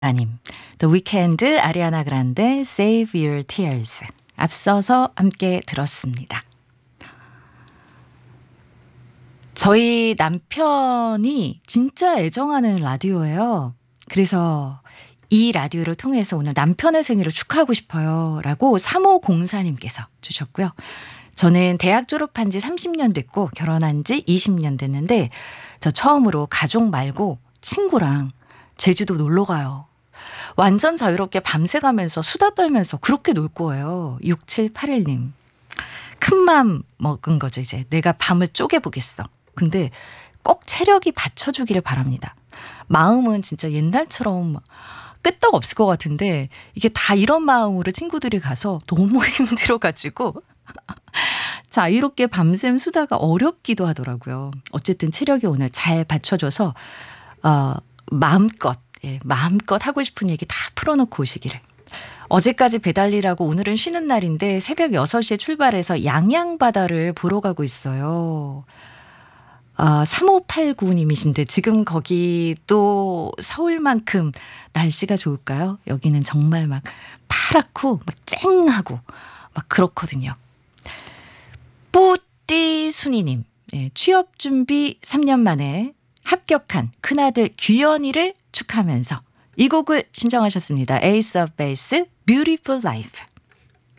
아님. The Weeknd, 아리아나 그란데, Save Your Tears. 앞서서 함께 들었습니다. 저희 남편이 진짜 애정하는 라디오예요. 그래서 이 라디오를 통해서 오늘 남편의 생일을 축하하고 싶어요. 라고 3504님께서 주셨고요. 저는 대학 졸업한 지 30년 됐고 결혼한 지 20년 됐는데 저 처음으로 가족 말고 친구랑 제주도 놀러 가요. 완전 자유롭게 밤새 가면서 수다 떨면서 그렇게 놀 거예요. 6781님. 큰맘 먹은 거죠, 이제. 내가 밤을 쪼개보겠어. 근데 꼭 체력이 받쳐주기를 바랍니다. 마음은 진짜 옛날처럼 끄떡 없을 것 같은데 이게 다 이런 마음으로 친구들이 가서 너무 힘들어가지고 자유롭게 밤샘 수다가 어렵기도 하더라고요. 어쨌든 체력이 오늘 잘 받쳐줘서 마음껏 마음껏 하고 싶은 얘기 다 풀어놓고 오시기를. 어제까지 배달일하고 오늘은 쉬는 날인데 새벽 6시에 출발해서 양양바다를 보러 가고 있어요. 3589님이신데 지금 거기 또 서울만큼 날씨가 좋을까요? 여기는 정말 막 파랗고 막 쨍하고 막 그렇거든요. 뿌띠순이님, 취업 준비 3년 만에 합격한 큰아들 규현이를 축하하면서 이 곡을 신청하셨습니다. Ace of Base, Beautiful Life.